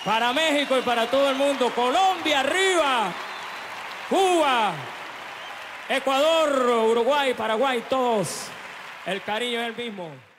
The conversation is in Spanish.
Para México y para todo el mundo. Colombia arriba. Cuba. Ecuador, Uruguay, Paraguay, todos. El cariño es el mismo.